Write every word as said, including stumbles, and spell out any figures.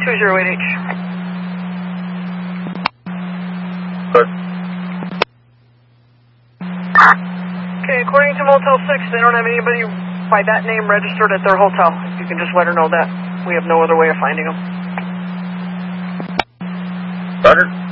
two zero eight H. Good. Okay, according to Motel six, they don't have anybody by that name registered at their hotel. You can just let her know that. We have no other way of finding them. Roger.